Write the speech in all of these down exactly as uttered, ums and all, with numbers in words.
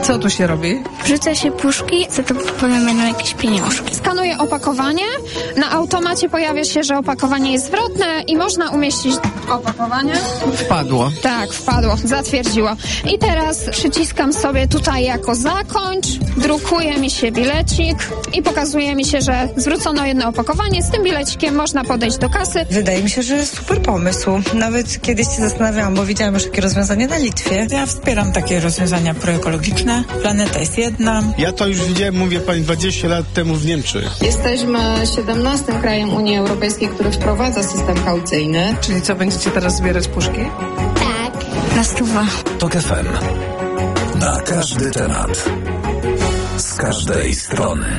Co tu się robi? Wrzuca się puszki, za to potem będą jakieś pieniążki. Skanuję opakowanie, na automacie pojawia się, że opakowanie jest zwrotne i można umieścić opakowanie. Wpadło. Tak, wpadło, zatwierdziło. I teraz przyciskam sobie tutaj jako zakończ, drukuje mi się bilecik i pokazuje mi się, że zwrócono jedno opakowanie. Z tym bilecikiem można podejść do kasy. Wydaje mi się, że super pomysł. Nawet kiedyś się zastanawiałam, bo widziałam już takie rozwiązanie na Litwie. Ja wspieram takie rozwiązania proekologiczne. Planeta jest jedna. Ja to już widziałem, mówię pani, dwadzieścia lat temu w Niemczech. Jesteśmy siedemnastym krajem Unii Europejskiej, który wprowadza system kaucyjny. Czyli co, będziecie teraz zbierać puszki? Tak. Na stówę. TOK F M. Na każdy temat. Z każdej strony.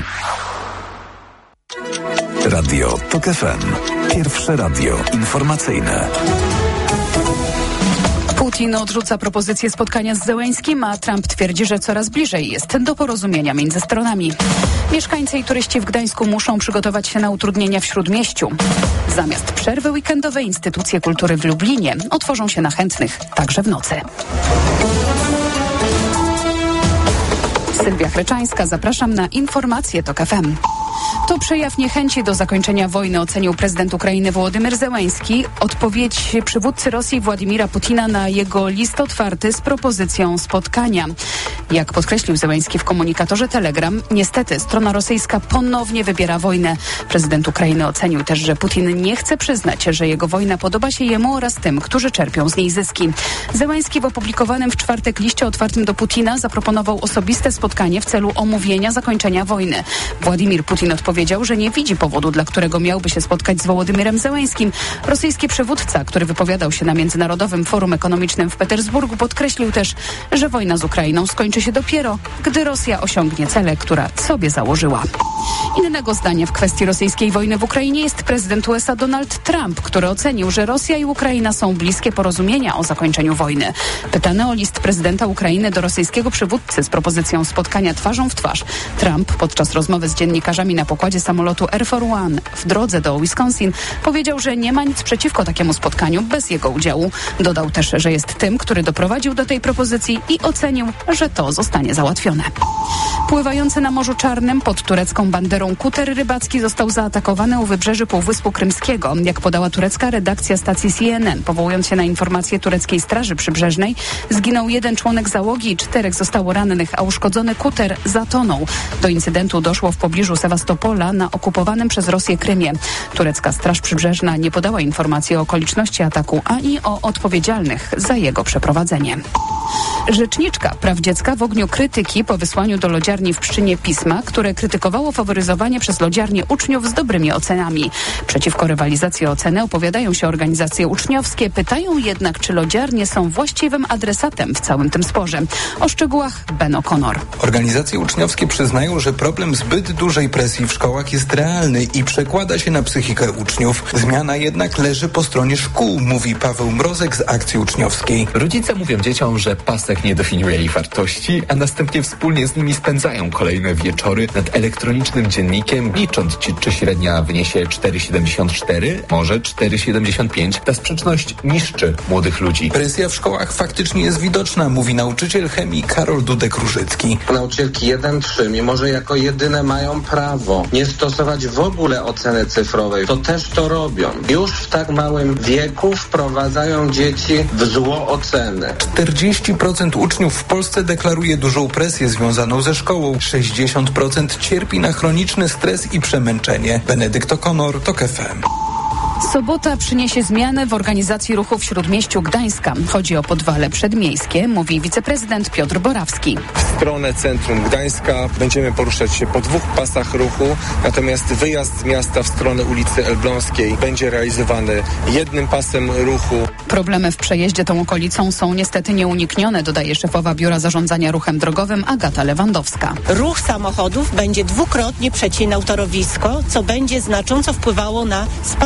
Radio TOK F M. Pierwsze radio informacyjne. Putin odrzuca propozycję spotkania z Zełeńskim, a Trump twierdzi, że coraz bliżej jest do porozumienia między stronami. Mieszkańcy i turyści w Gdańsku muszą przygotować się na utrudnienia w Śródmieściu. Zamiast przerwy weekendowej instytucje kultury w Lublinie otworzą się na chętnych także w nocy. Sylwia Chryczańska, zapraszam na informacje TOK F M. To przejaw niechęci do zakończenia wojny, ocenił prezydent Ukrainy Wołodymyr Zełeński. Odpowiedź przywódcy Rosji Władimira Putina na jego list otwarty z propozycją spotkania. Jak podkreślił Zełeński w komunikatorze Telegram, niestety strona rosyjska ponownie wybiera wojnę. Prezydent Ukrainy ocenił też, że Putin nie chce przyznać, że jego wojna podoba się jemu oraz tym, którzy czerpią z niej zyski. Zełeński w opublikowanym w czwartek liście otwartym do Putina zaproponował osobiste spotkanie w celu omówienia zakończenia wojny. Władimir Putin odpowiedział, że nie widzi powodu, dla którego miałby się spotkać z Wołodymyrem Zełeńskim. Rosyjski przywódca, który wypowiadał się na Międzynarodowym Forum Ekonomicznym w Petersburgu, podkreślił też, że wojna z Ukrainą skończy się dopiero, gdy Rosja osiągnie cele, które sobie założyła. Innego zdania w kwestii rosyjskiej wojny w Ukrainie jest prezydent U S A Donald Trump, który ocenił, że Rosja i Ukraina są bliskie porozumienia o zakończeniu wojny. Pytany o list prezydenta Ukrainy do rosyjskiego przywódcy z propozycją spotkania twarzą w twarz, Trump podczas rozmowy z dziennikarzami na pokładzie samolotu Air Force One w drodze do Wisconsin powiedział, że nie ma nic przeciwko takiemu spotkaniu bez jego udziału. Dodał też, że jest tym, który doprowadził do tej propozycji i ocenił, że to zostanie załatwione. Pływający na Morzu Czarnym pod turecką banderą kuter rybacki został zaatakowany u wybrzeży Półwyspu Krymskiego. Jak podała turecka redakcja stacji C N N, powołując się na informacje tureckiej Straży Przybrzeżnej, zginął jeden członek załogi i czterech zostało rannych, a uszkodzony kuter zatonął. Do incydentu doszło w pobliżu Sewastopola na okupowanym przez Rosję Krymie. Turecka Straż Przybrzeżna nie podała informacji o okoliczności ataku ani o odpowiedzialnych za jego przeprowadzenie. Rzeczniczka praw dziecka w ogniu krytyki po wysłaniu do lodziarni w Pszczynie pisma, które krytykowało faworyzowanie przez lodziarnię uczniów z dobrymi ocenami. Przeciwko rywalizacji o oceny opowiadają się organizacje uczniowskie, pytają jednak, czy lodziarnie są właściwym adresatem w całym tym sporze. O szczegółach Ben O'Connor. Organizacje uczniowskie przyznają, że problem zbyt dużej presji w szkołach jest realny i przekłada się na psychikę uczniów. Zmiana jednak leży po stronie szkół, mówi Paweł Mrozek z Akcji Uczniowskiej. Rodzice mówią dzieciom, że pasek nie definiuje ich wartości, a następnie wspólnie z nimi spędzają kolejne wieczory nad elektronicznym dziennikiem, licząc, czy średnia wyniesie cztery siedemdziesiąt cztery, może cztery siedemdziesiąt pięć. Ta sprzeczność niszczy młodych ludzi. Presja w szkołach faktycznie jest widoczna, mówi nauczyciel chemii Karol Dudek-Różycki. Nauczycielki jeden trzy, mimo że jako jedyne mają prawo nie stosować w ogóle oceny cyfrowej, to też to robią. Już w tak małym wieku wprowadzają dzieci w zło oceny. czterdzieści procent uczniów w Polsce deklaruje dużą presję związaną ze szkołą. sześćdziesiąt procent cierpi na chroniczny stres i przemęczenie. Benedykt O'Connor, TOK F M. Sobota przyniesie zmiany w organizacji ruchu w Śródmieściu Gdańska. Chodzi o Podwale Przedmiejskie, mówi wiceprezydent Piotr Borawski. W stronę centrum Gdańska będziemy poruszać się po dwóch pasach ruchu, natomiast wyjazd z miasta w stronę ulicy Elbląskiej będzie realizowany jednym pasem ruchu. Problemy w przejeździe tą okolicą są niestety nieuniknione, dodaje szefowa Biura Zarządzania Ruchem Drogowym Agata Lewandowska. Ruch samochodów będzie dwukrotnie przecinał torowisko, co będzie znacząco wpływało na spadek przepustowości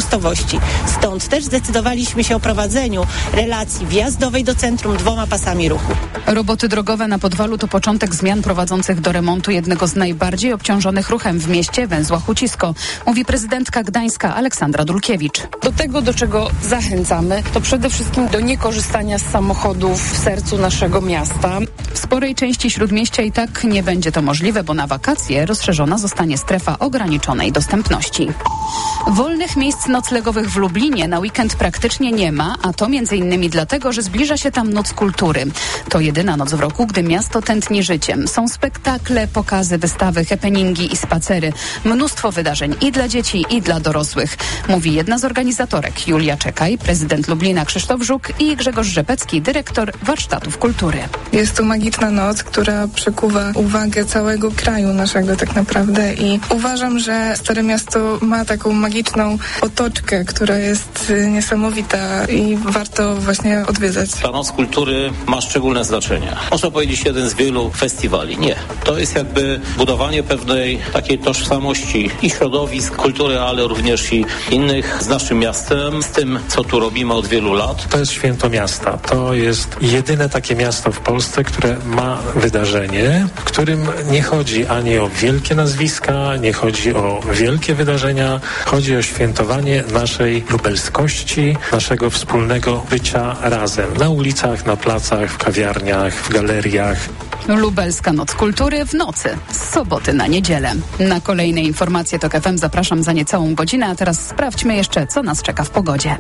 przepustowości. Stąd też zdecydowaliśmy się o prowadzeniu relacji wjazdowej do centrum dwoma pasami ruchu. Roboty drogowe na Podwalu to początek zmian prowadzących do remontu jednego z najbardziej obciążonych ruchem w mieście, węzła Hucisko, mówi prezydentka Gdańska Aleksandra Dulkiewicz. Do tego, do czego zachęcamy, to przede wszystkim do niekorzystania z samochodów w sercu naszego miasta. W sporej części Śródmieścia i tak nie będzie to możliwe, bo na wakacje rozszerzona zostanie strefa ograniczonej dostępności. Wolnych miejsc noclegowych w Lublinie na weekend praktycznie nie ma, a to między innymi dlatego, że zbliża się tam Noc Kultury. To jedyna noc w roku, gdy miasto tętni życiem. Są spektakle, pokazy, wystawy, happeningi i spacery. Mnóstwo wydarzeń i dla dzieci, i dla dorosłych. Mówi jedna z organizatorek, Julia Czekaj, prezydent Lublina Krzysztof Żuk i Grzegorz Rzepecki, dyrektor warsztatów kultury. Jest to magiczna noc, która przykuwa uwagę całego kraju naszego tak naprawdę i uważam, że Stare Miasto ma taką magiczną otoczkę, która jest niesamowita i warto właśnie odwiedzać. Ta Noc Kultury ma szczególne znaczenie. Można powiedzieć jeden z wielu festiwali. Nie. To jest jakby budowanie pewnej takiej tożsamości i środowisk kultury, ale również i innych z naszym miastem, z tym, co tu robimy od wielu lat. To jest święto miasta. To jest jedyne takie miasto w Polsce, które ma wydarzenie, w którym nie chodzi ani o wielkie nazwiska, nie chodzi o wielkie wydarzenia, chodzi o świętowanie naszej lubelskości, naszego wspólnego bycia razem. Na ulicach, na placach, w kawiarniach, w galeriach. Lubelska Noc Kultury w nocy, z soboty na niedzielę. Na kolejne informacje TOK F M zapraszam za niecałą godzinę, a teraz sprawdźmy jeszcze, co nas czeka w pogodzie.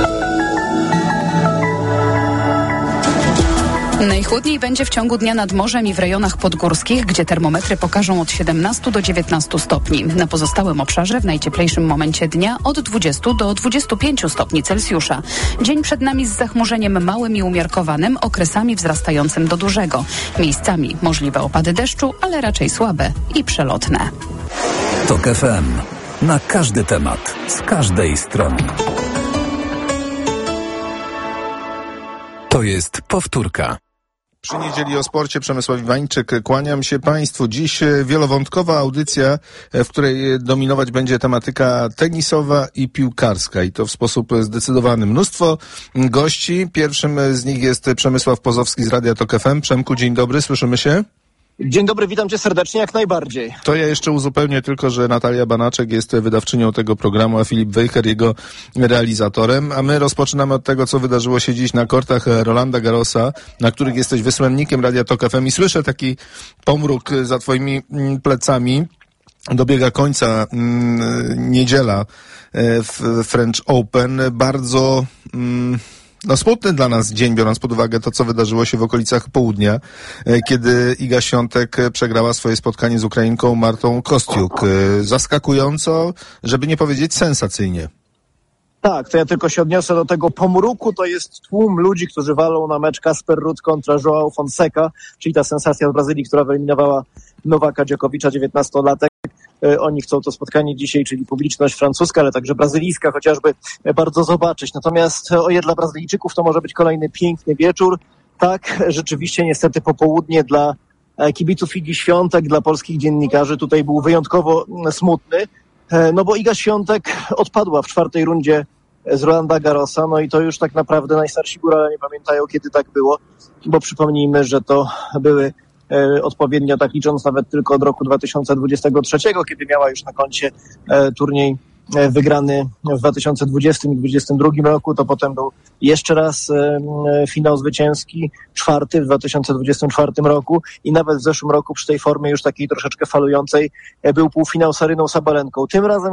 Najchłodniej będzie w ciągu dnia nad morzem i w rejonach podgórskich, gdzie termometry pokażą od siedemnastu do dziewiętnastu stopni. Na pozostałym obszarze w najcieplejszym momencie dnia od dwudziestu do dwudziestu pięciu stopni Celsjusza. Dzień przed nami z zachmurzeniem małym i umiarkowanym, okresami wzrastającym do dużego. Miejscami możliwe opady deszczu, ale raczej słabe i przelotne. TOK F M. Na każdy temat, z każdej strony. To jest powtórka. Przy niedzieli o sporcie Przemysław Iwańczyk. Kłaniam się Państwu. Dziś wielowątkowa audycja, w której dominować będzie tematyka tenisowa i piłkarska i to w sposób zdecydowany. Mnóstwo gości. Pierwszym z nich jest Przemysław Pozowski z Radia TOK F M. Przemku, dzień dobry, słyszymy się? Dzień dobry, witam cię serdecznie, jak najbardziej. To ja jeszcze uzupełnię tylko, że Natalia Banaczek jest wydawczynią tego programu, a Filip Wejher jego realizatorem. A my rozpoczynamy od tego, co wydarzyło się dziś na kortach Rolanda Garrosa, na których jesteś wysłannikiem Radia TOK F M i słyszę taki pomruk za twoimi plecami. Dobiega końca mm, niedziela w French Open. Bardzo... Mm, No smutny dla nas dzień, biorąc pod uwagę to, co wydarzyło się w okolicach południa, kiedy Iga Świątek przegrała swoje spotkanie z Ukrainką Martą Kostiuk. Zaskakująco, żeby nie powiedzieć sensacyjnie. Tak, to ja tylko się odniosę do tego pomruku. To jest tłum ludzi, którzy walą na mecz Casper Ruud kontra João Fonseca, czyli ta sensacja z Brazylii, która wyeliminowała Nowaka Dżokowicza, dziewiętnastolatek. Oni chcą to spotkanie dzisiaj, czyli publiczność francuska, ale także brazylijska chociażby, bardzo zobaczyć. Natomiast o ile dla Brazylijczyków to może być kolejny piękny wieczór, tak rzeczywiście niestety popołudnie dla kibiców Igi Świątek, dla polskich dziennikarzy tutaj był wyjątkowo smutny, no bo Iga Świątek odpadła w czwartej rundzie z Rolanda Garrosa, no i to już tak naprawdę najstarsi górale nie pamiętają, kiedy tak było, bo przypomnijmy, że to były odpowiednio, tak licząc nawet tylko od roku dwa tysiące dwudziestego trzeciego, kiedy miała już na koncie turniej wygrany w dwa tysiące dwudziestym i dwa tysiące dwudziestym drugim roku, to potem był jeszcze raz finał zwycięski, czwarty w dwa tysiące dwudziestym czwartym roku i nawet w zeszłym roku przy tej formie już takiej troszeczkę falującej był półfinał z Aryną Sabalenką. Tym razem